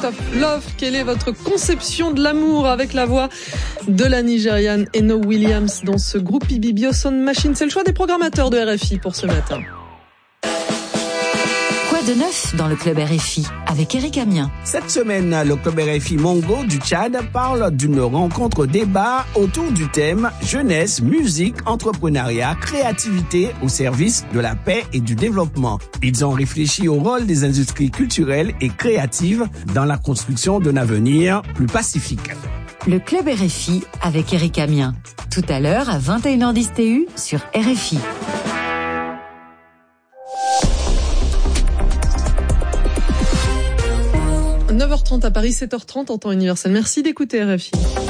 of Love. Quelle est votre conception de l'amour avec la voix de la Nigériane Eno Williams dans ce groupe Ibibio Sound Machine? C'est le choix des programmateurs de RFI pour ce matin. Quoi de neuf dans le club RFI avec Eric Amien? Cette semaine, le club RFI Mongo du Tchad parle d'une rencontre débat autour du thème jeunesse, musique, entrepreneuriat, créativité au service de la paix et du développement. Ils ont réfléchi au rôle des industries culturelles et créatives dans la construction d'un avenir plus pacifique. Le club RFI avec Eric Amien. Tout à l'heure à 21h10 TU sur RFI. 9h30 à Paris, 7h30 en temps universel. Merci d'écouter RFI.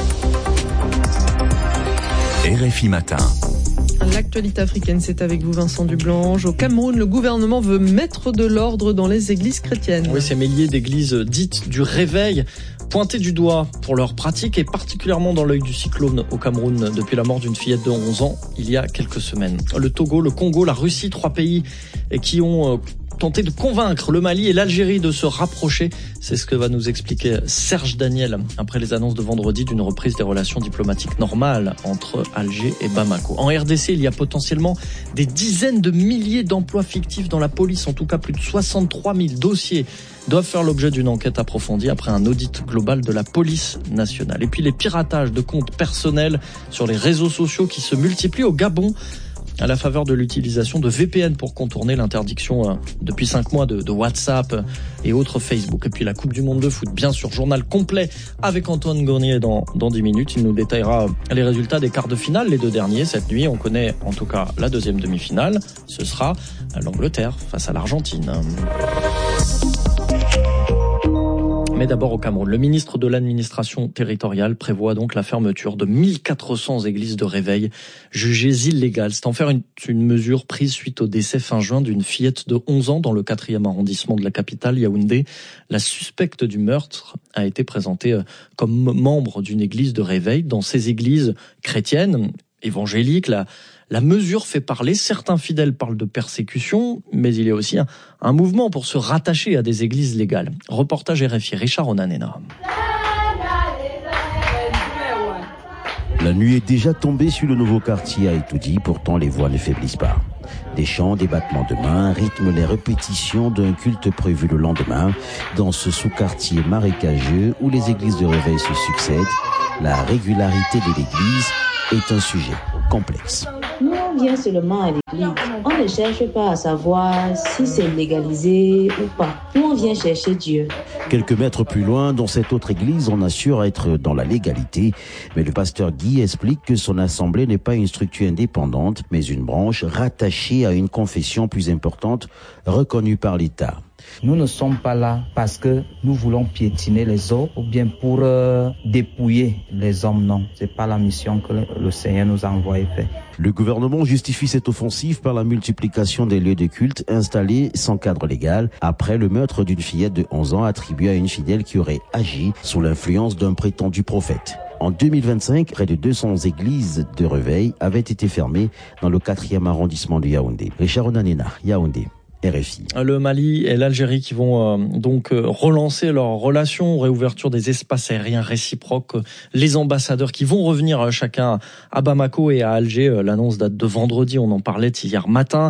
RFI Matin. L'actualité africaine, c'est avec vous Vincent Dublange. Au Cameroun, le gouvernement veut mettre de l'ordre dans les églises chrétiennes. Oui, ces milliers d'églises dites du réveil, pointées du doigt pour leur pratique et particulièrement dans l'œil du cyclone au Cameroun depuis la mort d'une fillette de 11 ans il y a quelques semaines. Le Togo, le Congo, la Russie, 3 pays qui ont tenter de convaincre le Mali et l'Algérie de se rapprocher. C'est ce que va nous expliquer Serge Daniel après les annonces de vendredi d'une reprise des relations diplomatiques normales entre Alger et Bamako. En RDC, il y a potentiellement des dizaines de milliers d'emplois fictifs dans la police. En tout cas, plus de 63 000 dossiers doivent faire l'objet d'une enquête approfondie après un audit global de la police nationale. Et puis les piratages de comptes personnels sur les réseaux sociaux qui se multiplient au Gabon à la faveur de l'utilisation de VPN pour contourner l'interdiction depuis 5 mois de WhatsApp et autres Facebook. Et puis la Coupe du Monde de foot, bien sûr, journal complet avec Antoine Gournier dans 10 minutes. Il nous détaillera les résultats des quarts de finale, les 2 derniers. Cette nuit, on connaît en tout cas la deuxième demi-finale. Ce sera l'Angleterre face à l'Argentine. Mais d'abord au Cameroun. Le ministre de l'administration territoriale prévoit donc la fermeture de 1400 églises de réveil jugées illégales. C'est en faire une mesure prise suite au décès fin juin d'une fillette de 11 ans dans le 4e arrondissement de la capitale, Yaoundé. La suspecte du meurtre a été présentée comme membre d'une église de réveil. Dans ces églises chrétiennes, évangéliques, la mesure fait parler. Certains fidèles parlent de persécution, mais il y a aussi un mouvement pour se rattacher à des églises légales. Reportage RFI, Richard Onanena. La nuit est déjà tombée sur le nouveau quartier à Etoudi, pourtant les voix ne faiblissent pas. Des chants, des battements de mains rythment les répétitions d'un culte prévu le lendemain dans ce sous-quartier marécageux où les églises de réveil se succèdent. La régularité de l'église est un sujet complexe. Nous, on vient seulement à l'église. On ne cherche pas à savoir si c'est légalisé ou pas. Nous, on vient chercher Dieu. Quelques mètres plus loin, dans cette autre église, on assure être dans la légalité. Mais le pasteur Guy explique que son assemblée n'est pas une structure indépendante, mais une branche rattachée à une confession plus importante, reconnue par l'État. Nous ne sommes pas là parce que nous voulons piétiner les autres ou bien pour dépouiller les hommes, non. C'est pas la mission que le Seigneur nous a envoyé faire. Le gouvernement justifie cette offensive par la multiplication des lieux de culte installés sans cadre légal après le meurtre d'une fillette de 11 ans attribuée à une fidèle qui aurait agi sous l'influence d'un prétendu prophète. En 2025, près de 200 églises de réveil avaient été fermées dans le 4e arrondissement de Yaoundé. Richard Onanena, Yaoundé. RFI. Le Mali et l'Algérie qui vont donc relancer leurs relations, réouverture des espaces aériens réciproques, les ambassadeurs qui vont revenir chacun à Bamako et à Alger. L'annonce date de vendredi, on en parlait hier matin.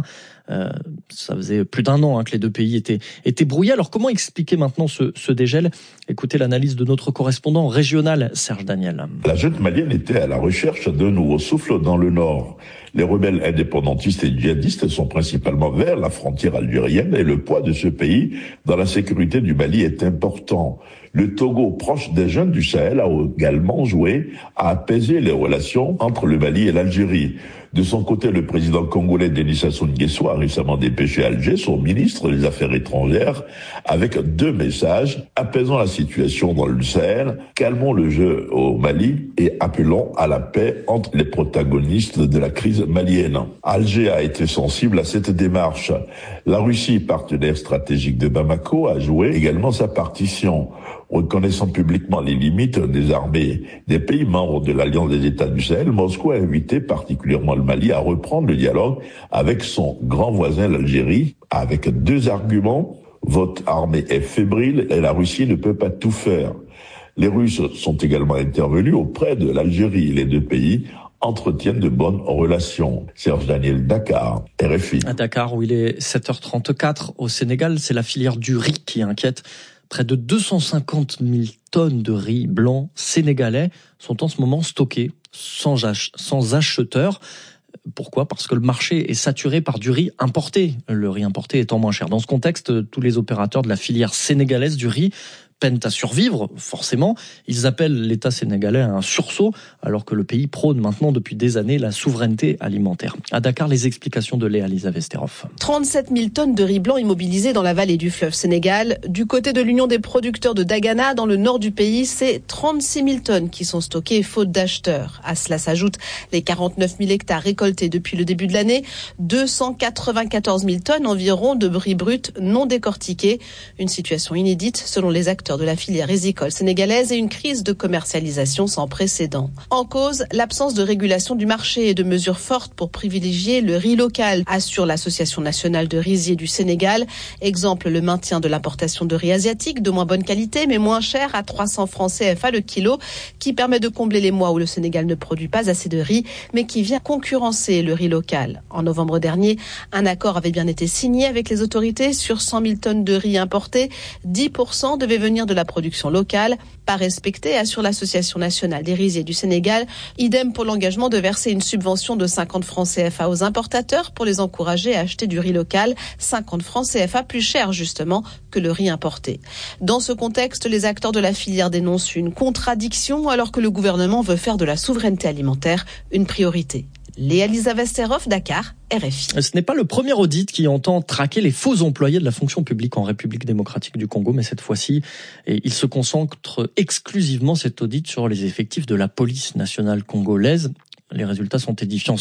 Ça faisait plus d'1 an que les 2 pays étaient brouillés. Alors comment expliquer maintenant ce dégel? Écoutez l'analyse de notre correspondant régional, Serge Daniel. La junte malienne était à la recherche d'un nouveau souffle dans le nord. Les rebelles indépendantistes et djihadistes sont principalement vers la frontière algérienne et le poids de ce pays dans la sécurité du Mali est important. Le Togo, proche des jeunes du Sahel, a également joué à apaiser les relations entre le Mali et l'Algérie. De son côté, le président congolais Denis Sassou Nguesso a récemment dépêché à Alger son ministre des Affaires étrangères avec 2 messages apaisant la situation dans le Sahel, calmons le jeu au Mali et appelons à la paix entre les protagonistes de la crise malienne. Alger a été sensible à cette démarche. La Russie, partenaire stratégique de Bamako, a joué également sa partition. Reconnaissant publiquement les limites des armées des pays membres de l'Alliance des États du Sahel, Moscou a invité particulièrement le Mali à reprendre le dialogue avec son grand voisin l'Algérie, avec 2 arguments. Votre armée est fébrile et la Russie ne peut pas tout faire. Les Russes sont également intervenus auprès de l'Algérie. Les deux pays entretiennent de bonnes relations. Serge Daniel, Dakar, RFI. À Dakar, où il est 7h34, au Sénégal, c'est la filière du riz qui inquiète. Près de 250 000 tonnes de riz blanc sénégalais sont en ce moment stockées sans acheteurs. Pourquoi ? Parce que le marché est saturé par du riz importé, le riz importé étant moins cher. Dans ce contexte, tous les opérateurs de la filière sénégalaise du riz peinent à survivre, forcément. Ils appellent l'État sénégalais à un sursaut, alors que le pays prône maintenant depuis des années la souveraineté alimentaire. À Dakar, les explications de Léa-Lisa Vesterhoff. 37 000 tonnes de riz blanc immobilisées dans la vallée du fleuve Sénégal. Du côté de l'Union des producteurs de Dagana, dans le nord du pays, c'est 36 000 tonnes qui sont stockées faute d'acheteurs. À cela s'ajoutent les 49 000 hectares récoltés depuis le début de l'année, 294 000 tonnes environ de riz brut non décortiqué. Une situation inédite selon les acteurs de la filière rizicole sénégalaise et une crise de commercialisation sans précédent. En cause, l'absence de régulation du marché et de mesures fortes pour privilégier le riz local, assure l'Association nationale de riziers du Sénégal. Exemple, le maintien de l'importation de riz asiatique de moins bonne qualité mais moins cher à 300 francs CFA le kilo, qui permet de combler les mois où le Sénégal ne produit pas assez de riz mais qui vient concurrencer le riz local. En novembre dernier, un accord avait bien été signé avec les autorités sur 100 000 tonnes de riz importé. 10% devaient venir de la production locale, pas respectée, assure l'Association nationale des riziers du Sénégal. Idem pour l'engagement de verser une subvention de 50 francs CFA aux importateurs pour les encourager à acheter du riz local, 50 francs CFA plus cher justement que le riz importé. Dans ce contexte, les acteurs de la filière dénoncent une contradiction alors que le gouvernement veut faire de la souveraineté alimentaire une priorité. Léa-Lisa Vesterhoff, Dakar, RFI. Ce n'est pas le premier audit qui entend traquer les faux employés de la fonction publique en République démocratique du Congo, mais cette fois-ci, il se concentre exclusivement, cet audit, sur les effectifs de la police nationale congolaise. Les résultats sont édifiants.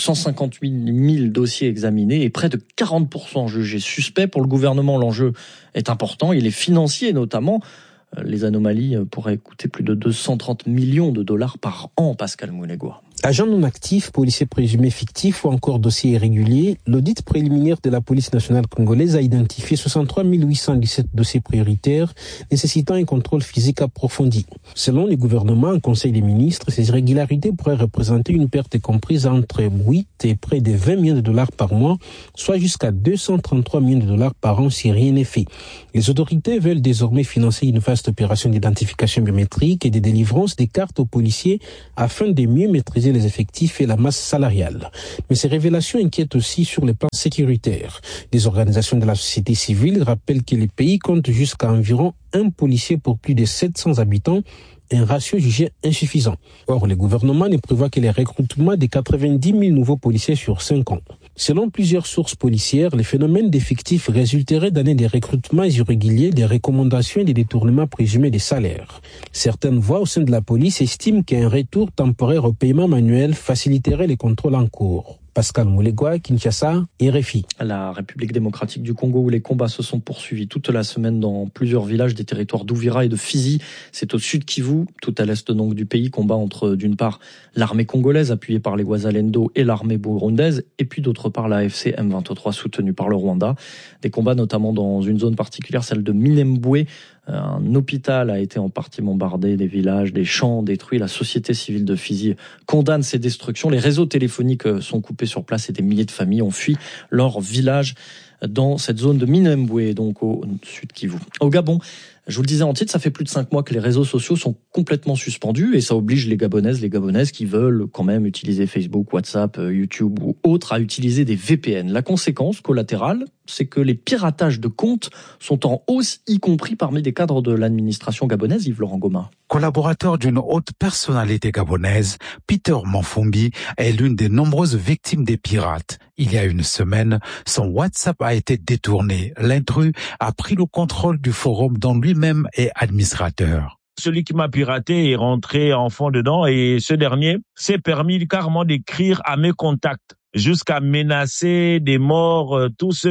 158 000 dossiers examinés et près de 40% jugés suspects. Pour le gouvernement, l'enjeu est important. Il est financier notamment. Les anomalies pourraient coûter plus de 230 millions de dollars par an, Pascal Moulegua. Agents non actifs, policiers présumés fictifs ou encore dossiers irréguliers, l'audit préliminaire de la police nationale congolaise a identifié 63 817 dossiers prioritaires nécessitant un contrôle physique approfondi. Selon le gouvernement, en Conseil des ministres, ces irrégularités pourraient représenter une perte comprise entre 8 et près de 20 millions de dollars par mois, soit jusqu'à 233 millions de dollars par an si rien n'est fait. Les autorités veulent désormais financer une vaste opération d'identification biométrique et de délivrance des cartes aux policiers afin de mieux maîtriser les effectifs et la masse salariale. Mais ces révélations inquiètent aussi sur le plan sécuritaire. Des organisations de la société civile rappellent que le pays compte jusqu'à environ un policier pour plus de 700 habitants, un ratio jugé insuffisant. Or, le gouvernement ne prévoit que les recrutements de 90 000 nouveaux policiers sur 5 ans. Selon plusieurs sources policières, les phénomènes d'effectifs résulteraient d'années de recrutements irréguliers, des recommandations et des détournements présumés des salaires. Certaines voix au sein de la police estiment qu'un retour temporaire au paiement manuel faciliterait les contrôles en cours. Pascal Moulegua, Kinshasa, RFI. La République démocratique du Congo, où les combats se sont poursuivis toute la semaine dans plusieurs villages des territoires d'Ouvira et de Fizi. C'est au sud Kivu, tout à l'est donc du pays, combat entre d'une part l'armée congolaise appuyée par les Wazalendo et l'armée burundaise, et puis d'autre part la AFC M23 soutenue par le Rwanda. Des combats notamment dans une zone particulière, celle de Minembwe. Un hôpital a été en partie bombardé, des villages, des champs détruits. La société civile de Fizi condamne ces destructions. Les réseaux téléphoniques sont coupés sur place et des milliers de familles ont fui leur village dans cette zone de Minembwe, donc au sud Kivu. Au Gabon, je vous le disais en titre, ça fait plus de 5 mois que les réseaux sociaux sont complètement suspendus et ça oblige les Gabonaises qui veulent quand même utiliser Facebook, WhatsApp, YouTube ou autres à utiliser des VPN. La conséquence collatérale, c'est que les piratages de comptes sont en hausse, y compris parmi des cadres de l'administration gabonaise. Yves-Laurent Goma. Collaborateur d'une haute personnalité gabonaise, Peter Manfumbi est l'une des nombreuses victimes des pirates. Il y a une semaine, son WhatsApp a été détourné. L'intrus a pris le contrôle du forum dont lui-même est administrateur. Celui qui m'a piraté est rentré en fond dedans et ce dernier s'est permis carrément d'écrire à mes contacts jusqu'à menacer des morts tous ceux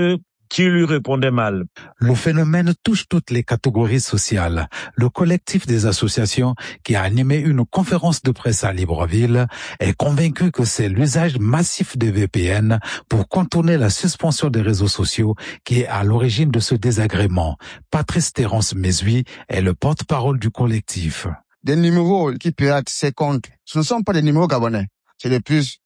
qui lui répondait mal. Le phénomène touche toutes les catégories sociales. Le collectif des associations qui a animé une conférence de presse à Libreville est convaincu que c'est l'usage massif des VPN pour contourner la suspension des réseaux sociaux qui est à l'origine de ce désagrément. Patrice Terence Mesui est le porte-parole du collectif. Des numéros qui piratent ces comptes, ce ne sont pas des numéros gabonais. C'est de plus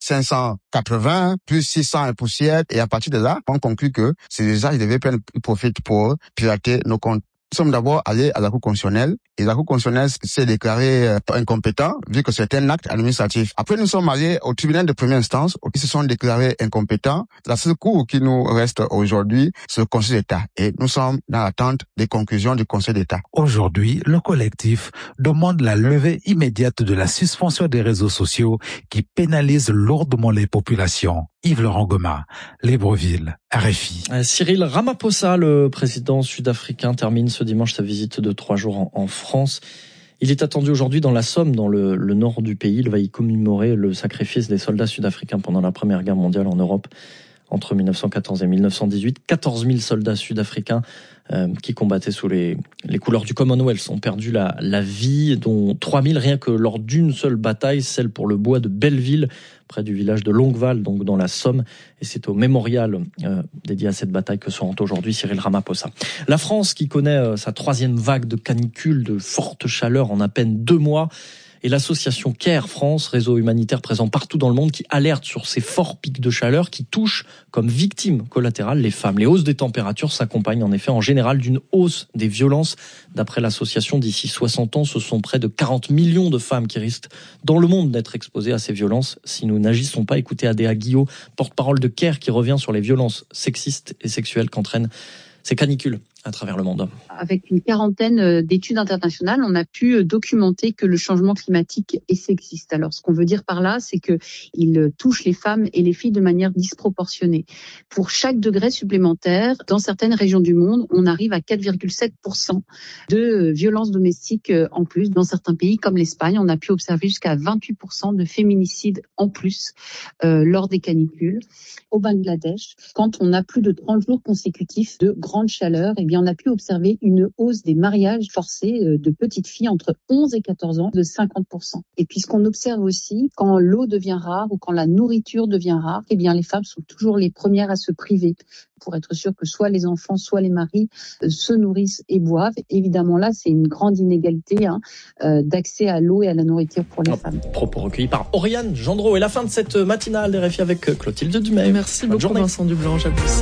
580, plus 600 et poussière. Et à partir de là, on conclut que c'est les usages des VPN qui profitent pour pirater nos comptes. Nous sommes d'abord allés à la Cour constitutionnelle et la Cour constitutionnelle s'est déclarée incompétent vu que c'est un acte administratif. Après, nous sommes allés au tribunal de première instance qui se sont déclarés incompétents. La seule cour qui nous reste aujourd'hui, c'est le Conseil d'État. Et nous sommes dans l'attente des conclusions du Conseil d'État. Aujourd'hui, le collectif demande la levée immédiate de la suspension des réseaux sociaux qui pénalisent lourdement les populations. Yves-Laurent Goma, Libreville, RFI. Cyril Ramaphosa, le président sud-africain, termine ce dimanche sa visite de 3 jours en France. Il est attendu aujourd'hui dans la Somme, dans le nord du pays. Il va y commémorer le sacrifice des soldats sud-africains pendant la Première Guerre mondiale en Europe. Entre 1914 et 1918, 14 000 soldats sud-africains qui combattaient sous les couleurs du Commonwealth ont perdu la vie, dont 3 000 rien que lors d'une seule bataille, celle pour le bois de Belleville, près du village de Longueval, donc dans la Somme. Et c'est au mémorial dédié à cette bataille que se rend aujourd'hui Cyril Ramaphosa. La France, qui connaît sa 3e vague de canicule, de forte chaleur en à peine 2 mois, et l'association CARE France, réseau humanitaire présent partout dans le monde, qui alerte sur ces forts pics de chaleur qui touchent comme victimes collatérales les femmes. Les hausses des températures s'accompagnent en effet en général d'une hausse des violences. D'après l'association, d'ici 60 ans, ce sont près de 40 millions de femmes qui risquent dans le monde d'être exposées à ces violences si nous n'agissons pas. Écoutez Adéa Guillot, porte-parole de CARE, qui revient sur les violences sexistes et sexuelles qu'entraînent ces canicules à travers le monde. Avec une quarantaine d'études internationales, on a pu documenter que le changement climatique est sexiste. Alors, ce qu'on veut dire par là, c'est que il touche les femmes et les filles de manière disproportionnée. Pour chaque degré supplémentaire, dans certaines régions du monde, on arrive à 4,7% de violences domestiques en plus. Dans certains pays, comme l'Espagne, on a pu observer jusqu'à 28% de féminicides en plus lors des canicules. Au Bangladesh, quand on a plus de 30 jours consécutifs de grande chaleur, eh bien, on a pu observer une hausse des mariages forcés de petites filles entre 11 et 14 ans de 50%. Et puis, ce qu'on observe aussi, quand l'eau devient rare ou quand la nourriture devient rare, eh bien, les femmes sont toujours les premières à se priver pour être sûr que soit les enfants, soit les maris se nourrissent et boivent. Évidemment, là, c'est une grande inégalité d'accès à l'eau et à la nourriture pour les femmes. Propos recueillis par Oriane Gendreau. Et la fin de cette matinale des RFI avec Clotilde Dumais. Merci beaucoup, Vincent Dublanc. J'apprécie.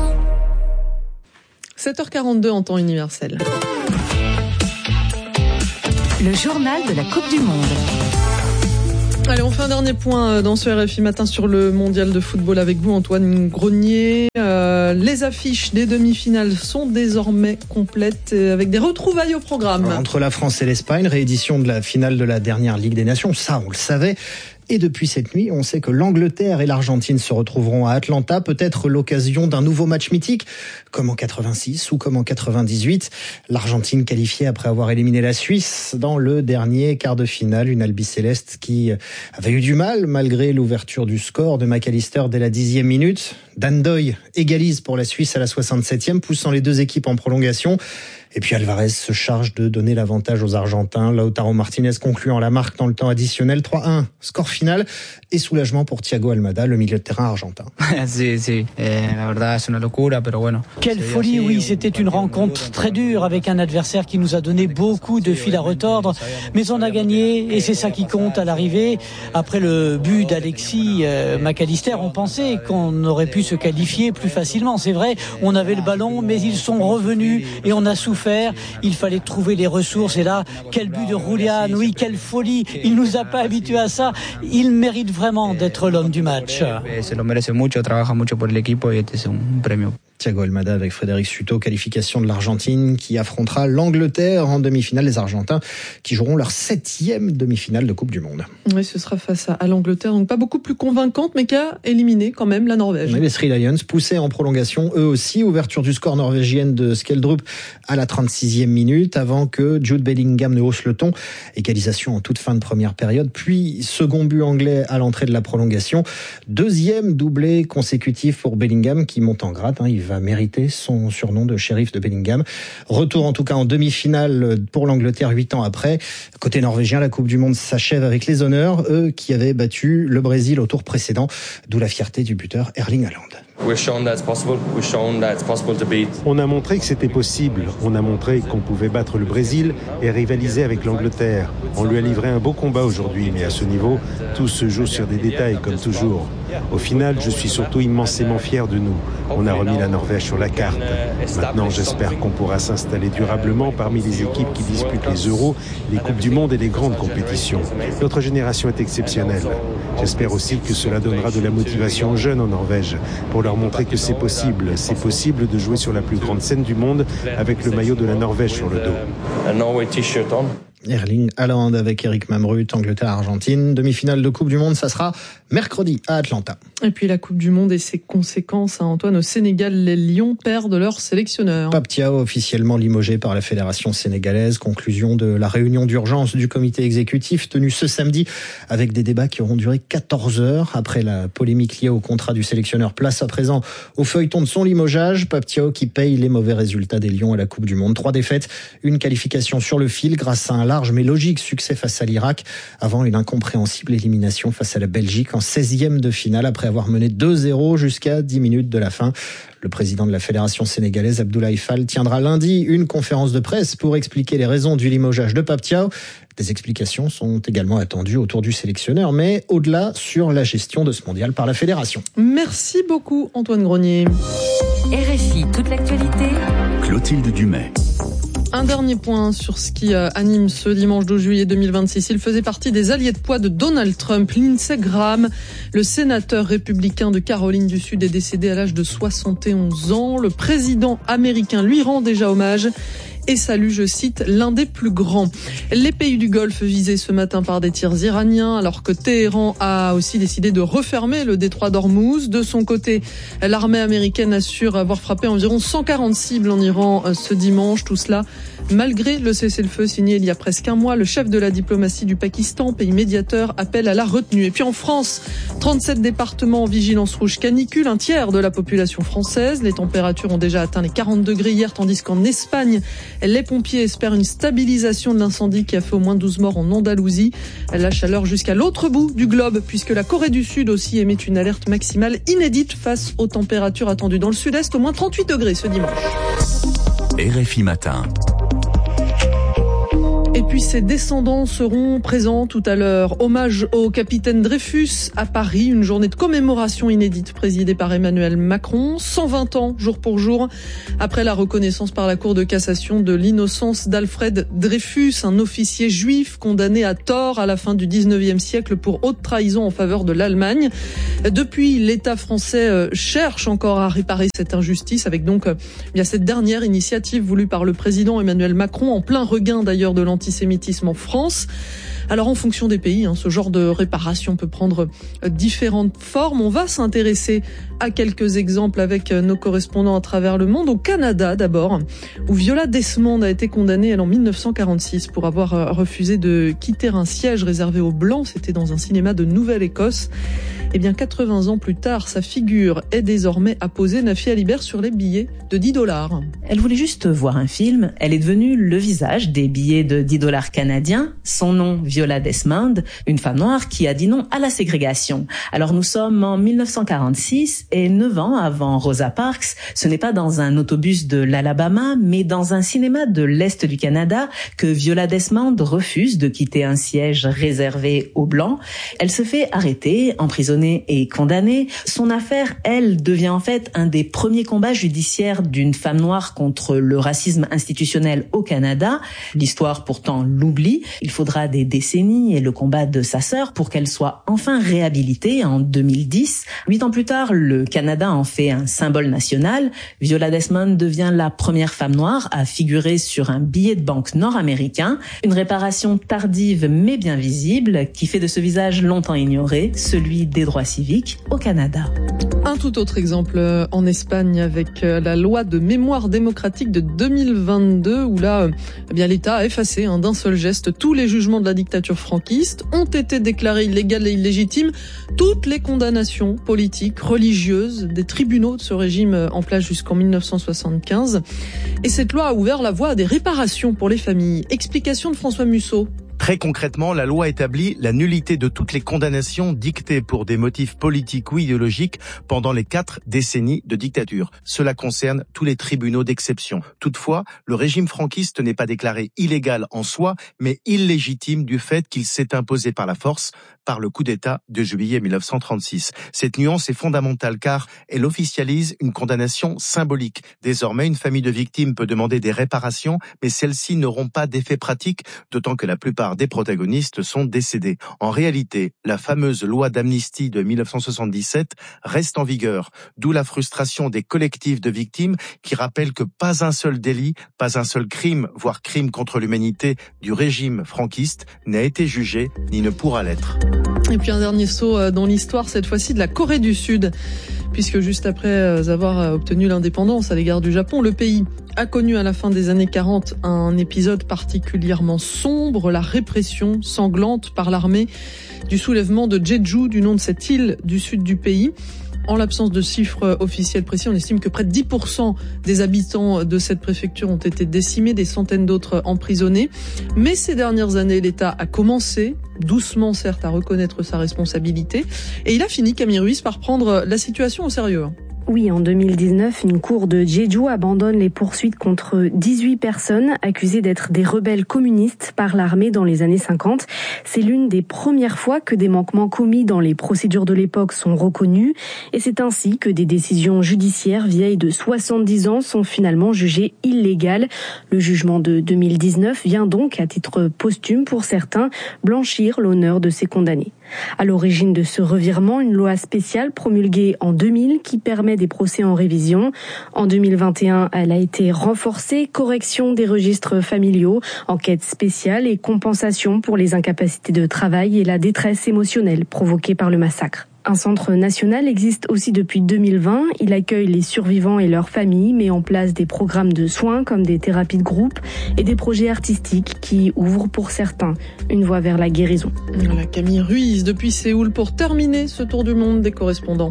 7h42 en temps universel. Le journal de la Coupe du Monde. Allez, on fait un dernier point dans ce RFI Matin sur le mondial de football avec vous, Antoine Grenier. Les affiches des demi-finales sont désormais complètes avec des retrouvailles au programme. Entre la France et l'Espagne, réédition de la finale de la dernière Ligue des Nations, ça on le savait. Et depuis cette nuit, on sait que l'Angleterre et l'Argentine se retrouveront à Atlanta, peut-être l'occasion d'un nouveau match mythique, comme en 86 ou comme en 98. L'Argentine qualifiée après avoir éliminé la Suisse dans le dernier quart de finale, une albicéleste qui avait eu du mal malgré l'ouverture du score de McAllister dès la 10e minute. Dan Doy égalise pour la Suisse à la 67e, poussant les deux équipes en prolongation. Et puis Alvarez se charge de donner l'avantage aux Argentins. Lautaro Martinez concluant la marque dans le temps additionnel. 3-1, score final. Et soulagement pour Thiago Almada, le milieu de terrain argentin. Quelle folie, oui, c'était une rencontre très dure avec un adversaire qui nous a donné beaucoup de fil à retordre. Mais on a gagné et c'est ça qui compte à l'arrivée. Après le but d'Alexis McAllister, on pensait qu'on aurait pu se qualifier plus facilement. C'est vrai, on avait le ballon, mais ils sont revenus et on a souffert. Il fallait trouver les ressources. Et là, quel but de Julián, oui, quelle folie. Il nous a pas habitués à ça. Il mérite vraiment d'être l'homme du match. Thiago Almada avec Frédéric Suto, qualification de l'Argentine qui affrontera l'Angleterre en demi-finale. Les Argentins qui joueront leur 7e demi-finale de Coupe du Monde. Oui, ce sera face à l'Angleterre, donc pas beaucoup plus convaincante, mais qui a éliminé quand même la Norvège. Oui, les Three Lions poussés en prolongation, eux aussi. Ouverture du score norvégienne de Skjeldrup à la 36e minute, avant que Jude Bellingham ne hausse le ton. Égalisation en toute fin de première période, puis second but anglais à l'entrée de la prolongation. Deuxième doublé consécutif pour Bellingham qui monte en grade. Il va mériter son surnom de shérif de Bellingham. Retour en tout cas en demi-finale pour l'Angleterre 8 ans après. Côté norvégien, la Coupe du Monde s'achève avec les honneurs, eux qui avaient battu le Brésil au tour précédent, d'où la fierté du buteur Erling Haaland. On a montré que c'était possible. On a montré qu'on pouvait battre le Brésil et rivaliser avec l'Angleterre. On lui a livré un beau combat aujourd'hui, mais à ce niveau, tout se joue sur des détails comme toujours. Au final, je suis surtout immensément fier de nous. On a remis la Norvège sur la carte. Maintenant, j'espère qu'on pourra s'installer durablement parmi les équipes qui disputent les Euros, les Coupes du Monde et les grandes compétitions. Notre génération est exceptionnelle. J'espère aussi que cela donnera de la motivation aux jeunes en Norvège pour leur montrer que c'est possible. C'est possible de jouer sur la plus grande scène du monde avec le maillot de la Norvège sur le dos. Erling Haaland avec Eric Mamrut, Angleterre-Argentine. Demi-finale de Coupe du Monde, ça sera mercredi à Atlanta. Et puis la Coupe du Monde et ses conséquences, Antoine, au Sénégal, les Lions perdent leur sélectionneur. Pape Thiaw officiellement limogé par la Fédération sénégalaise. Conclusion de la réunion d'urgence du comité exécutif tenue ce samedi avec des débats qui auront duré 14 heures. Après la polémique liée au contrat du sélectionneur, place à présent au feuilleton de son limogeage. Pape Thiaw qui paye les mauvais résultats des Lions à la Coupe du Monde. 3 défaites, une qualification sur le fil grâce à un large mais logique succès face à l'Irak avant une incompréhensible élimination face à la Belgique en 16e de finale après avoir mené 2-0 jusqu'à 10 minutes de la fin. Le président de la Fédération sénégalaise, Abdoulaye Fall, tiendra lundi une conférence de presse pour expliquer les raisons du limogeage de Pape Thiaw. Des explications sont également attendues autour du sélectionneur, mais au-delà sur la gestion de ce mondial par la Fédération. Merci beaucoup Antoine Grenier. RFI, toute l'actualité. Clotilde Dumais. Un dernier point sur ce qui anime ce dimanche 12 juillet 2026. Il faisait partie des alliés de poids de Donald Trump. Lindsey Graham, le sénateur républicain de Caroline du Sud, est décédé à l'âge de 71 ans. Le président américain lui rend déjà hommage et salue, je cite, l'un des plus grands. Les pays du Golfe visés ce matin par des tirs iraniens, alors que Téhéran a aussi décidé de refermer le détroit d'Ormuz. De son côté, l'armée américaine assure avoir frappé environ 140 cibles en Iran ce dimanche. Tout cela malgré le cessez-le-feu signé il y a presque un mois. Le chef de la diplomatie du Pakistan, pays médiateur, appelle à la retenue. Et puis en France, 37 départements en vigilance rouge canicule, un tiers de la population française. Les températures ont déjà atteint les 40 degrés hier, tandis qu'en Espagne, les pompiers espèrent une stabilisation de l'incendie qui a fait au moins 12 morts en Andalousie. La chaleur jusqu'à l'autre bout du globe, puisque la Corée du Sud aussi émet une alerte maximale inédite face aux températures attendues dans le sud-est, au moins 38 degrés ce dimanche. RFI Matin. Et puis ses descendants seront présents tout à l'heure. Hommage au capitaine Dreyfus à Paris, une journée de commémoration inédite présidée par Emmanuel Macron. 120 ans, jour pour jour, après la reconnaissance par la Cour de cassation de l'innocence d'Alfred Dreyfus, un officier juif condamné à tort à la fin du 19e siècle pour haute trahison en faveur de l'Allemagne. Depuis, l'État français cherche encore à réparer cette injustice avec donc cette dernière initiative voulue par le président Emmanuel Macron, en plein regain d'ailleurs de l'antisémitisme en France. Alors en fonction des pays, ce genre de réparation peut prendre différentes formes. On va s'intéresser à quelques exemples avec nos correspondants à travers le monde. Au Canada d'abord, où Viola Desmond a été condamnée en 1946 pour avoir refusé de quitter un siège réservé aux Blancs. C'était dans un cinéma de Nouvelle-Écosse. 80 ans plus tard, sa figure est désormais apposée, Nafi Alibert, sur les billets de $10. Elle voulait juste voir un film. Elle est devenue le visage des billets de $10 canadiens. Son nom, Viola Desmond, une femme noire qui a dit non à la ségrégation. Alors nous sommes en 1946 et 9 ans avant Rosa Parks. Ce n'est pas dans un autobus de l'Alabama, mais dans un cinéma de l'Est du Canada que Viola Desmond refuse de quitter un siège réservé aux Blancs. Elle se fait arrêter, emprisonnée et condamnée. Son affaire, elle, devient en fait un des premiers combats judiciaires d'une femme noire contre le racisme institutionnel au Canada. L'histoire pourtant l'oublie. Il faudra des décennies et le combat de sa sœur pour qu'elle soit enfin réhabilitée en 2010. 8 ans plus tard, le Canada en fait un symbole national. Viola Desmond devient la première femme noire à figurer sur un billet de banque nord-américain. Une réparation tardive mais bien visible qui fait de ce visage longtemps ignoré celui des droits civiques au Canada. Un tout autre exemple en Espagne avec la loi de mémoire démocratique de 2022 où là, l'État a effacé d'un seul geste tous les jugements de la dictature franquiste, ont été déclarés illégales et illégitimes toutes les condamnations politiques, religieuses des tribunaux de ce régime en place jusqu'en 1975. Et cette loi a ouvert la voie à des réparations pour les familles. Explication de François Musso. Très concrètement, la loi établit la nullité de toutes les condamnations dictées pour des motifs politiques ou idéologiques pendant les 4 décennies de dictature. Cela concerne tous les tribunaux d'exception. Toutefois, le régime franquiste n'est pas déclaré illégal en soi, mais illégitime du fait qu'il s'est imposé par la force par le coup d'État de juillet 1936. Cette nuance est fondamentale car elle officialise une condamnation symbolique. Désormais, une famille de victimes peut demander des réparations, mais celles-ci n'auront pas d'effet pratique, d'autant que la plupart des protagonistes sont décédés. En réalité, la fameuse loi d'amnistie de 1977 reste en vigueur, d'où la frustration des collectifs de victimes qui rappellent que pas un seul délit, pas un seul crime, voire crime contre l'humanité du régime franquiste n'a été jugé ni ne pourra l'être. Et puis un dernier saut dans l'histoire, cette fois-ci de la Corée du Sud, puisque juste après avoir obtenu l'indépendance à l'égard du Japon, le pays a connu à la fin des années 40 un épisode particulièrement sombre, la répression sanglante par l'armée du soulèvement de Jeju, du nom de cette île du sud du pays. En l'absence de chiffres officiels précis, on estime que près de 10% des habitants de cette préfecture ont été décimés, des centaines d'autres emprisonnés. Mais ces dernières années, l'État a commencé, doucement certes, à reconnaître sa responsabilité. Et il a fini, Camille Ruiz, par prendre la situation au sérieux. Oui, en 2019, une cour de Jeju abandonne les poursuites contre 18 personnes accusées d'être des rebelles communistes par l'armée dans les années 50. C'est l'une des premières fois que des manquements commis dans les procédures de l'époque sont reconnus. Et c'est ainsi que des décisions judiciaires vieilles de 70 ans sont finalement jugées illégales. Le jugement de 2019 vient donc, à titre posthume pour certains, blanchir l'honneur de ces condamnés. À l'origine de ce revirement, une loi spéciale promulguée en 2000 qui permet des procès en révision. En 2021, elle a été renforcée, correction des registres familiaux, enquête spéciale et compensation pour les incapacités de travail et la détresse émotionnelle provoquée par le massacre. Un centre national existe aussi depuis 2020. Il accueille les survivants et leurs familles, met en place des programmes de soins comme des thérapies de groupe et des projets artistiques qui ouvrent pour certains une voie vers la guérison. Voilà, Camille Ruiz depuis Séoul pour terminer ce tour du monde des correspondants.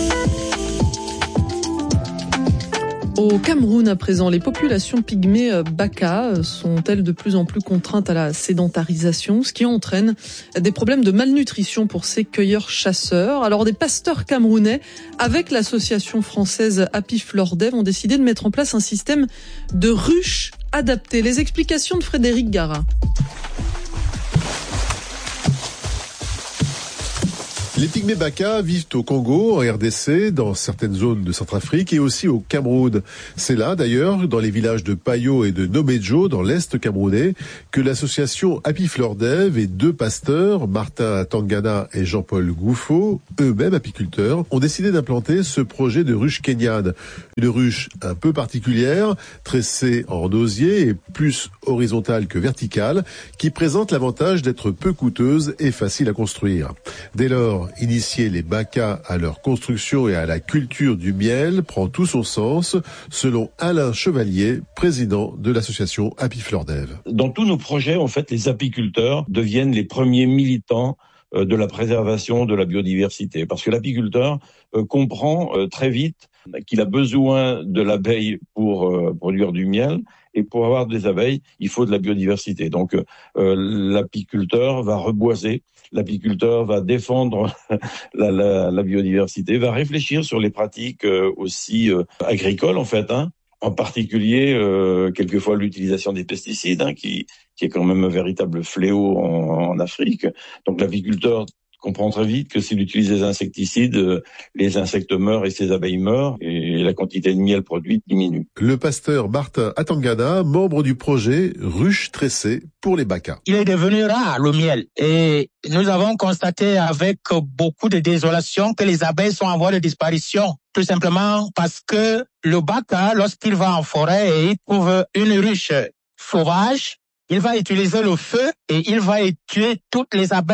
Au Cameroun, à présent, les populations pygmées Baka sont-elles de plus en plus contraintes à la sédentarisation, ce qui entraîne des problèmes de malnutrition pour ces cueilleurs-chasseurs. Alors, des pasteurs camerounais, avec l'association française Happy Fleur d'Ève, ont décidé de mettre en place un système de ruches adaptées. Les explications de Frédéric Gara. Les pygmées Baka vivent au Congo, en RDC, dans certaines zones de Centrafrique et aussi au Cameroun. C'est là, d'ailleurs, dans les villages de Payo et de Nomédjo, dans l'Est camerounais, que l'association Happy Fleur d'Ève et 2 pasteurs, Martin Tangana et Jean-Paul Gouffo, eux-mêmes apiculteurs, ont décidé d'implanter ce projet de ruche kenyane. Une ruche un peu particulière, tressée en osier et plus horizontale que verticale, qui présente l'avantage d'être peu coûteuse et facile à construire. Dès lors, initier les Baka à leur construction et à la culture du miel prend tout son sens, selon Alain Chevalier, président de l'association Happy Fleur d'Ève. Dans tous nos projets, en fait, les apiculteurs deviennent les premiers militants de la préservation de la biodiversité. Parce que l'apiculteur comprend très vite qu'il a besoin de l'abeille pour produire du miel. Et pour avoir des abeilles, il faut de la biodiversité. Donc l'apiculteur va reboiser, l'apiculteur va défendre la biodiversité, va réfléchir sur les pratiques aussi agricoles en fait, en particulier quelquefois l'utilisation des pesticides, qui est quand même un véritable fléau en Afrique. Donc l'apiculteur comprend très vite que s'il utilise des insecticides, les insectes meurent et ses abeilles meurent et la quantité de miel produite diminue. Le pasteur Martin Atangana, membre du projet Ruche tressée pour les Baka. Il est devenu rare le miel et nous avons constaté avec beaucoup de désolation que les abeilles sont en voie de disparition. Tout simplement parce que le Baka, lorsqu'il va en forêt et il trouve une ruche sauvage, il va utiliser le feu et il va tuer toutes les abeilles.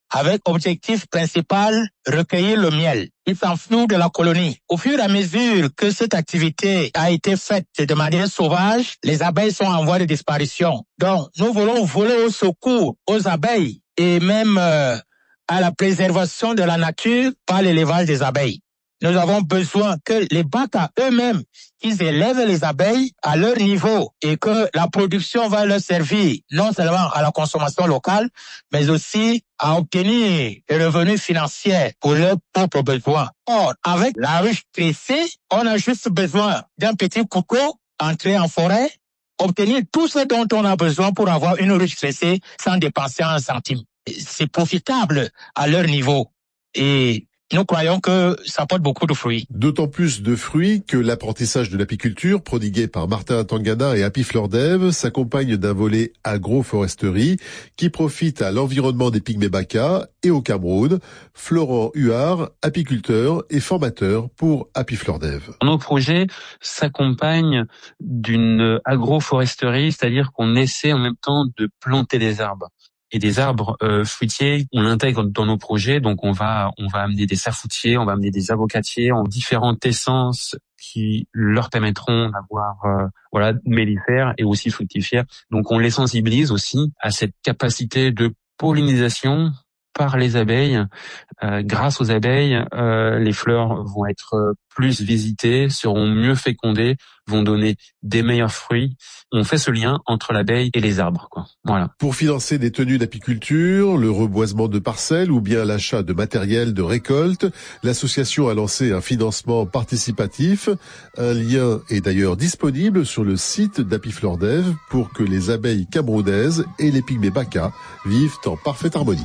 avec objectif principal recueillir le miel. Ils s'enfuient de la colonie. Au fur et à mesure que cette activité a été faite de manière sauvage, les abeilles sont en voie de disparition. Donc, nous voulons voler au secours aux abeilles et même à la préservation de la nature par l'élevage des abeilles. Nous avons besoin que les Baka eux-mêmes, ils élèvent les abeilles à leur niveau et que la production va leur servir non seulement à la consommation locale, mais aussi à obtenir des revenus financiers pour leurs propres besoins. Or, avec la ruche tressée, on a juste besoin d'un petit couteau, entrer en forêt, obtenir tout ce dont on a besoin pour avoir une ruche tressée sans dépenser un centime. C'est profitable à leur niveau et nous croyons que ça porte beaucoup de fruits. D'autant plus de fruits que l'apprentissage de l'apiculture, prodigué par Martin Tangana et Happy Fleur d'Ève, s'accompagne d'un volet agroforesterie qui profite à l'environnement des pygmées Baka et au Cameroun. Florent Huard, apiculteur et formateur pour Happy Fleur d'Ève. Nos projets s'accompagnent d'une agroforesterie, c'est-à-dire qu'on essaie en même temps de planter des arbres. Et des arbres fruitiers, on l'intègre dans nos projets, donc on va amener des safoutiers, on va amener des avocatiers en différentes essences qui leur permettront d'avoir mellifères et aussi fructifères. Donc on les sensibilise aussi à cette capacité de pollinisation par les abeilles. Grâce aux abeilles, les fleurs vont être plus visitées, seront mieux fécondées, vont donner des meilleurs fruits. On fait ce lien entre l'abeille et les arbres, quoi. Voilà. Pour financer des tenues d'apiculture, le reboisement de parcelles ou bien l'achat de matériel de récolte, l'association a lancé un financement participatif. Un lien est d'ailleurs disponible sur le site d'Happy Fleur d'Ève pour que les abeilles camerounaises et les pygmées Baka vivent en parfaite harmonie.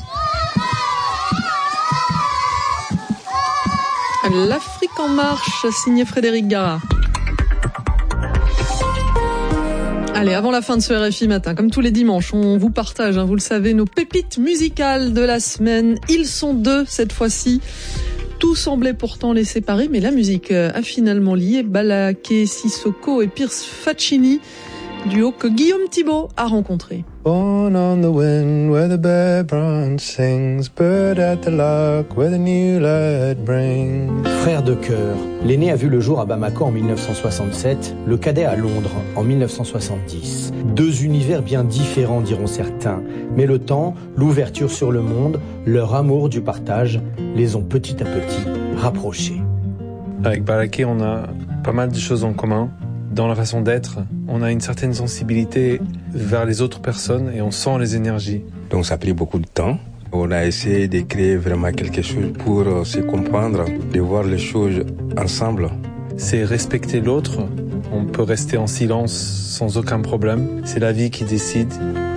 L'Afrique en marche, signé Frédéric Gara. Allez, avant la fin de ce RFI matin, comme tous les dimanches, on vous partage, vous le savez, nos pépites musicales de la semaine. Ils sont 2 cette fois-ci. Tout semblait pourtant les séparer, mais la musique a finalement lié Balaké Sissoko et Pierce Faccini, duo que Guillaume Thibault a rencontré. Born on the wind where the bare branch sings, bird at the lock where the new light brings. Frère de cœur, l'aîné a vu le jour à Bamako en 1967, le cadet à Londres en 1970. 2 univers bien différents diront certains, mais le temps, l'ouverture sur le monde, leur amour du partage les ont petit à petit rapprochés. Avec Balaké, on a pas mal de choses en commun. Dans la façon d'être, on a une certaine sensibilité vers les autres personnes et on sent les énergies. Donc ça a pris beaucoup de temps. On a essayé de créer vraiment quelque chose pour se comprendre, de voir les choses ensemble. C'est respecter l'autre. On peut rester en silence sans aucun problème. C'est la vie qui décide.